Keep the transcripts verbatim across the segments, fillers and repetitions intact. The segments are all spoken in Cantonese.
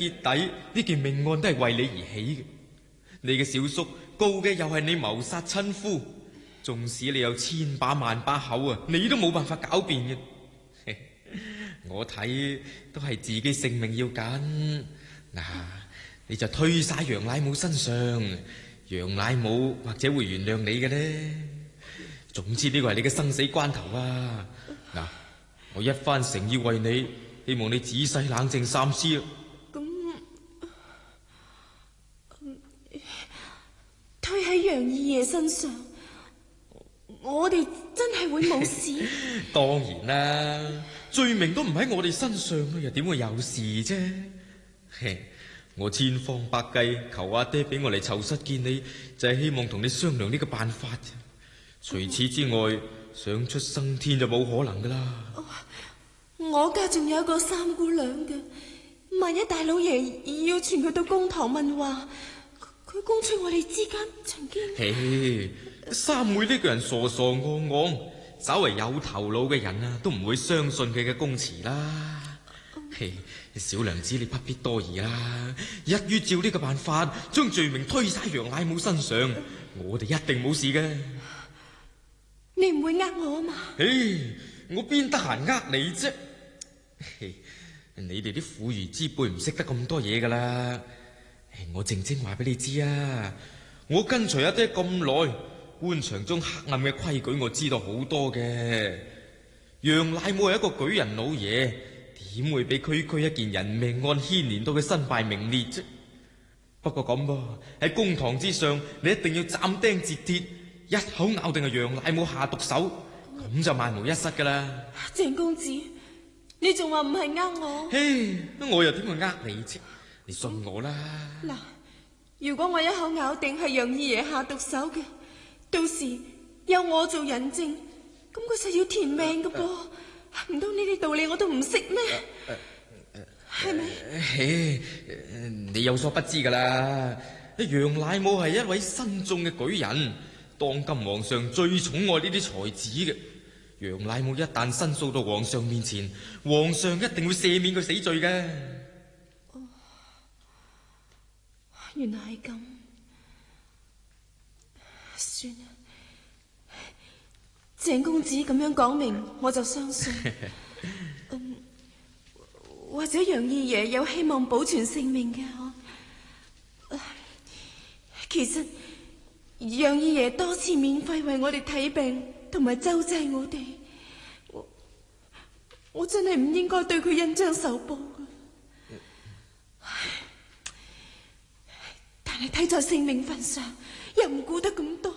結底呢件命案都係為你而起嘅。你嘅小叔告嘅又係你謀殺親夫，縱使你有千把萬把口啊，你都冇辦法狡辯嘅。我睇都係自己性命要緊，嗱，你就推晒楊乃武身上，楊乃武或者會原諒你嘅呢。總之呢個係你嘅生死關頭啊！嗱，我一番誠意為你，希望你仔細冷靜三思啊！ 咁推喺楊二爺身上，我哋真係會冇事？ 當然啦，罪名都唔喺我哋身上，又點會有事啫？我千方百計求阿爹俾我嚟囚室見你，就係希望同你商量呢個辦法啫。除此之外，想出生天就冇可能噶啦。 我家仲有一個三姑娘嘅，萬一大老爺要傳佢到公堂問話，佢供出我哋之間曾經…… 嘿，三妹呢個人傻傻戇戇，稍為有頭腦嘅人啊，都唔會相信佢嘅供詞啦。嘿，小娘子你不必多疑啦，一於照呢個辦法，將罪名推晒楊乃武身上，我哋一定冇事嘅。 你唔會呃我啊嘛？ 嘿，我邊得閒呃你啫？你哋啲婦孺之輩唔識得咁多嘢噶啦。我靜靜話俾你知啊，我跟隨阿爹咁耐，官場中黑暗嘅規矩我知道好多嘅。楊乃武係一個舉人老爺，點會俾區區一件人命案牽連到佢身敗名裂啫？不過咁噃，喺公堂之上，你一定要斬釘截鐵，一口咬定係楊乃武下毒手，咁就萬無一失噶啦。 鄭公子，你仲話唔係呃我？ 嘿，我又點會呃你啫？你信我啦。 嗱，如果我一口咬定係楊二爺下毒手嘅，到時有我做人證，咁佢實要填命噶噃。唔通呢啲道理我都唔識咩？係咪？ 嘿，你有所不知噶啦，楊乃武係一位新中嘅舉人，當今皇上最寵愛呢啲才子嘅。楊乃武一旦申訴到皇上面前，皇上一定會赦免佢死罪嘅。 哦，原來係咁，算啦。鄭公子咁樣講明，我就相信。嗯，或者楊二爺有希望保存性命嘅，我其實楊二爺多次免費為我哋睇病同埋周濟我哋，我我真係唔應該對佢恩將仇報嘅。但係睇在性命份上，又唔顧得咁多。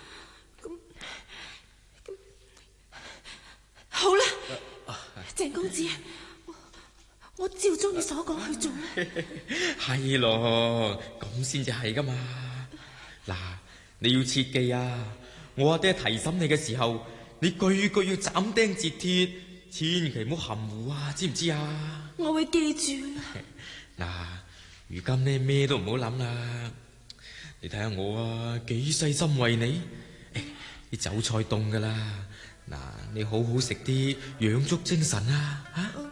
好啦，鄭公子，我，我照中你所講去做啦。 係咯，咁先至係噶嘛。嗱，你要切記啊，我阿爹提審你嘅時候，你句句要斬釘截鐵，千祈唔好含糊啊，知唔知啊？ 我會記住啦。 嗱，如今呢咩都唔好諗啦。你睇下我啊，幾細心為你。啲酒菜凍噶啦。嗱，你好好食啲，養足精神啊！吓、啊。